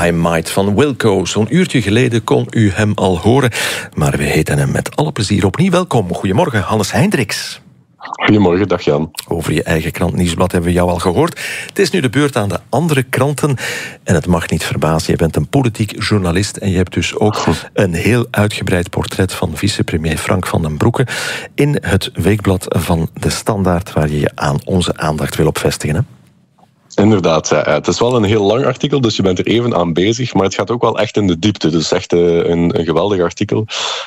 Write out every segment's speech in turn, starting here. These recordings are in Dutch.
I Might van Wilco. Zo'n uurtje geleden kon u hem al horen, maar we heten hem met alle plezier opnieuw welkom. Goedemorgen, Hannes Hendricks. Goedemorgen, dag Jan. Over je eigen krant Nieuwsblad hebben we jou al gehoord. Het is nu de beurt aan de andere kranten. En het mag niet verbazen, je bent een politiek journalist en je hebt dus ook een heel uitgebreid portret van vicepremier Frank van den Broeke in het weekblad van De Standaard, waar je je aan onze aandacht wil op vestigen, hè? Inderdaad, ja. Het is wel een heel lang artikel, dus je bent er even aan bezig, maar het gaat ook wel echt in de diepte, dus echt een geweldig artikel.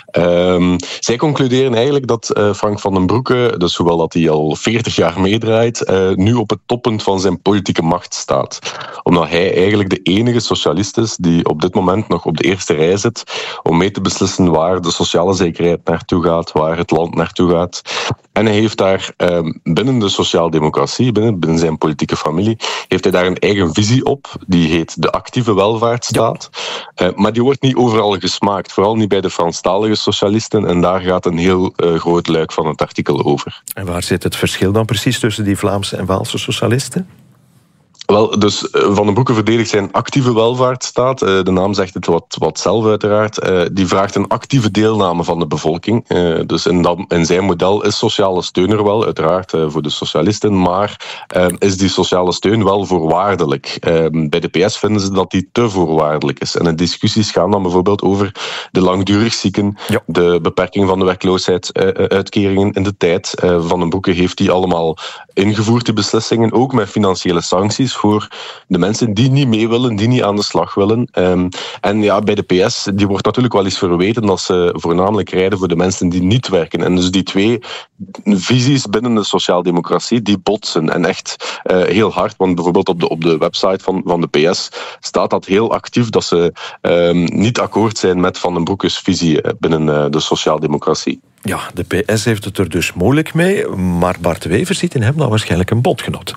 Zij concluderen eigenlijk dat Frank van den Broeke, dus hoewel dat hij al 40 jaar meedraait, nu op het toppunt van zijn politieke macht staat. Omdat hij eigenlijk de enige socialist is die op dit moment nog op de eerste rij zit om mee te beslissen waar de sociale zekerheid naartoe gaat, waar het land naartoe gaat. En hij heeft daar binnen de sociaaldemocratie, binnen zijn politieke familie, heeft hij daar een eigen visie op. Die heet de actieve welvaartsstaat. Maar die wordt niet overal gesmaakt. Vooral niet bij de Franstalige socialisten. En daar gaat een heel groot luik van het artikel over. En waar zit het verschil dan precies tussen die Vlaamse en Waalse socialisten? Wel, dus Van den Broeke verdedigt zijn actieve welvaartsstaat. De naam zegt het wat zelf uiteraard. Die vraagt een actieve deelname van de bevolking. Dus in zijn model is sociale steun er wel, uiteraard voor de socialisten, maar is die sociale steun wel voorwaardelijk? Bij de PS vinden ze dat die te voorwaardelijk is. En de discussies gaan dan bijvoorbeeld over de langdurig zieken, de beperking van de werkloosheidsuitkeringen in de tijd. Van den Broeke heeft die allemaal ingevoerd, die beslissingen, ook met financiële sancties voor de mensen die niet mee willen, die niet aan de slag willen. En ja, bij de PS, die wordt natuurlijk wel eens verweten dat ze voornamelijk rijden voor de mensen die niet werken. En dus die twee visies binnen de sociaaldemocratie, die botsen. En echt heel hard, want bijvoorbeeld op de website van de PS staat dat heel actief, dat ze niet akkoord zijn met Van den Broekes visie binnen de sociaaldemocratie. Ja, de PS heeft het er dus moeilijk mee, maar Bart Wever ziet in hem dan waarschijnlijk een bondgenoot.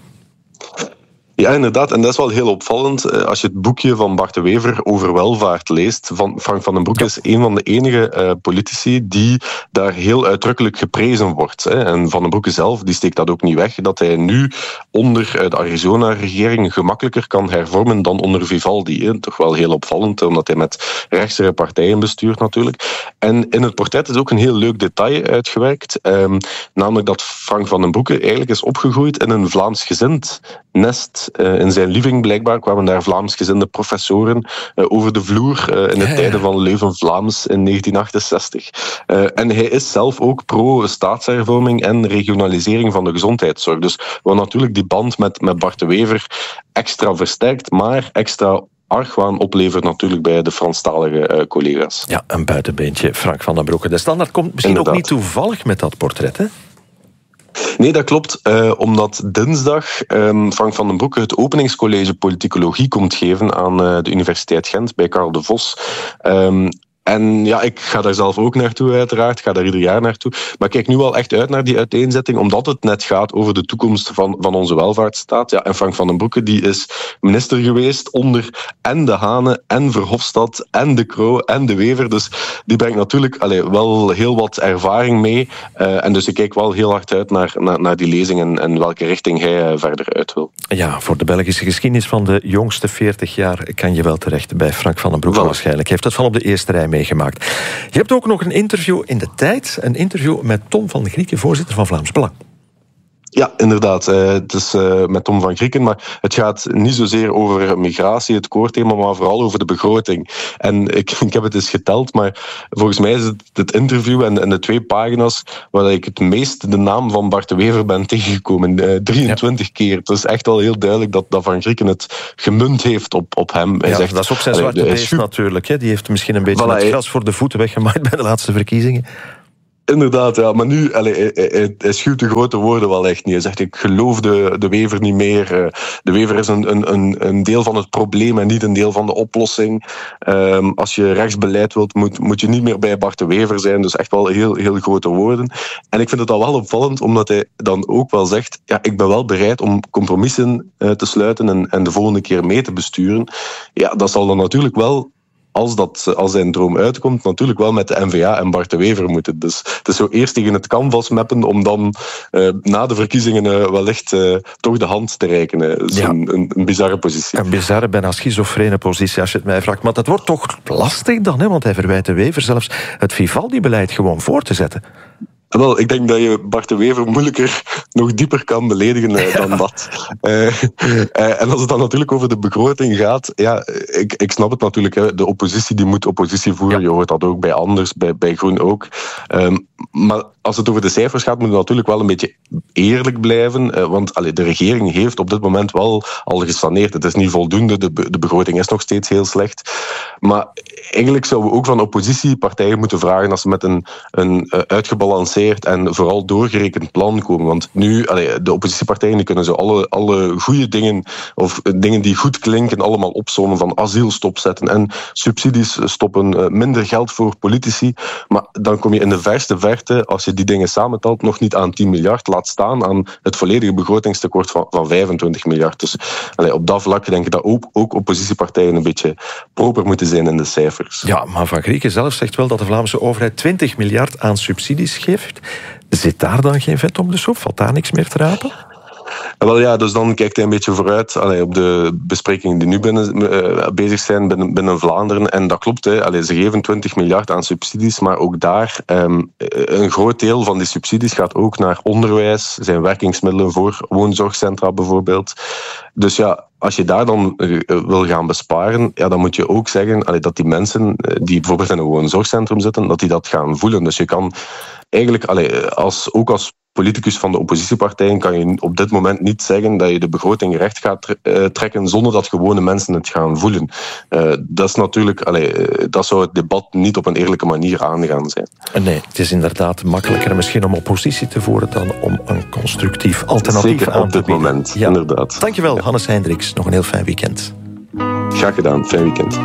Ja, inderdaad. En dat is wel heel opvallend. Als je het boekje van Bart de Wever over welvaart leest, Frank van den Broeke is een van de enige politici die daar heel uitdrukkelijk geprezen wordt. En Van den Broeke zelf, die steekt dat ook niet weg, dat hij nu onder de Arizona-regering gemakkelijker kan hervormen dan onder Vivaldi. Toch wel heel opvallend, omdat hij met rechtse partijen bestuurt natuurlijk. En in het portret is ook een heel leuk detail uitgewerkt, namelijk dat Frank van den Broeke eigenlijk is opgegroeid in een Vlaamsgezind nest. In zijn living blijkbaar kwamen daar Vlaamsgezinde professoren over de vloer in de tijden van Leuven-Vlaams in 1968. En hij is zelf ook pro-staatshervorming en regionalisering van de gezondheidszorg. Dus wat natuurlijk die band met Bart de Wever extra versterkt, maar extra argwaan oplevert natuurlijk bij de Franstalige collega's. Ja, een buitenbeentje, Frank van den Broeke. De Standaard komt misschien inderdaad ook niet toevallig met dat portret, hè? Nee, dat klopt. Omdat dinsdag Frank van den Broeke het openingscollege politicologie komt geven aan de Universiteit Gent bij Karel de Vos. En ja, ik ga daar zelf ook naartoe uiteraard, ik ga daar ieder jaar naartoe. Maar ik kijk nu al echt uit naar die uiteenzetting, omdat het net gaat over de toekomst van onze welvaartsstaat. Ja, en Frank van den Broeke die is minister geweest onder en De Hane en Verhofstadt en De Croo en De Wever. Dus die brengt natuurlijk wel heel wat ervaring mee. En dus ik kijk wel heel hard uit naar die lezing en welke richting hij verder uit wil. Ja, voor de Belgische geschiedenis van de jongste 40 jaar kan je wel terecht bij Frank van den Broeke waarschijnlijk. Heeft het van op de eerste rij meegemaakt. Je hebt ook nog een interview in de Tijd. Een interview met Tom van Grieken, voorzitter van Vlaams Belang. Ja, inderdaad. Het is met Tom van Grieken, maar het gaat niet zozeer over migratie, het koorthema, maar vooral over de begroting. En ik heb het eens geteld, maar volgens mij is het interview en de 2 pagina's waar ik het meest de naam van Bart de Wever ben tegengekomen. 23 keer. Het is echt al heel duidelijk dat Van Grieken het gemunt heeft op hem. Hij zegt, dat is ook zijn zwarte beest natuurlijk. Hè? Die heeft misschien een beetje het gras voor de voeten weggemaaid bij de laatste verkiezingen. Inderdaad, ja. Maar nu, hij schuwt de grote woorden wel echt niet. Hij zegt, ik geloof de Wever niet meer. De Wever is een deel van het probleem en niet een deel van de oplossing. Als je rechtsbeleid wilt, moet je niet meer bij Bart de Wever zijn. Dus echt wel heel, heel grote woorden. En ik vind het al wel opvallend, omdat hij dan ook wel zegt, ja, ik ben wel bereid om compromissen te sluiten en de volgende keer mee te besturen. Ja, dat zal dan natuurlijk wel als zijn droom uitkomt, natuurlijk wel met de N-VA en Bart de Wever moeten. Dus het is zo eerst tegen het canvas mappen om dan na de verkiezingen wellicht toch de hand te reiken. Dat is een bizarre positie. Een bizarre, bijna schizofrene positie als je het mij vraagt. Maar dat wordt toch lastig dan, hè? Want hij verwijt de Wever zelfs het Vivaldi-beleid gewoon voor te zetten. Wel, ik denk dat je Bart de Wever moeilijker nog dieper kan beledigen dan dat. En als het dan natuurlijk over de begroting gaat, ik snap het natuurlijk. Hè. De oppositie die moet oppositie voeren. Je hoort dat ook bij Anders, bij Groen ook. Maar als het over de cijfers gaat, moet het natuurlijk wel een beetje eerlijk blijven. Want de regering heeft op dit moment wel al gesaneerd. Het is niet voldoende, de begroting is nog steeds heel slecht. Maar eigenlijk zouden we ook van oppositiepartijen moeten vragen als ze met een uitgebalanceerd en vooral doorgerekend plan komen. Want nu, de oppositiepartijen die kunnen zo alle goede dingen, of dingen die goed klinken, allemaal opzommen, van asiel stopzetten en subsidies stoppen, minder geld voor politici. Maar dan kom je in de verste verte, als je die dingen samentelt, nog niet aan 10 miljard, laat staan aan het volledige begrotingstekort van 25 miljard. Dus op dat vlak denk ik dat ook oppositiepartijen een beetje proper moeten zijn in de cijfers. Ja, maar Van Grieken zelf zegt wel dat de Vlaamse overheid 20 miljard aan subsidies geeft. Zit daar dan geen vet op de soep? Valt daar niks meer te rapen? Wel ja, dus dan kijkt hij een beetje vooruit op de besprekingen die nu bezig zijn binnen Vlaanderen. En dat klopt, hè. Ze geven 20 miljard aan subsidies, maar ook daar, een groot deel van die subsidies gaat ook naar onderwijs, zijn werkingsmiddelen voor woonzorgcentra bijvoorbeeld. Dus ja, als je daar dan wil gaan besparen, dan moet je ook zeggen dat die mensen die bijvoorbeeld in een woonzorgcentrum zitten, dat die dat gaan voelen. Dus je kan eigenlijk, ook als politicus van de oppositiepartijen kan je op dit moment niet zeggen dat je de begroting recht gaat trekken zonder dat gewone mensen het gaan voelen. Dat is natuurlijk, dat zou het debat niet op een eerlijke manier aangaan zijn. Nee, het is inderdaad makkelijker misschien om oppositie te voeren dan om een constructief alternatief Zeker aan te bieden. op dit moment, inderdaad. Dankjewel, Hannes Hendricks. Nog een heel fijn weekend. Graag gedaan, fijn weekend.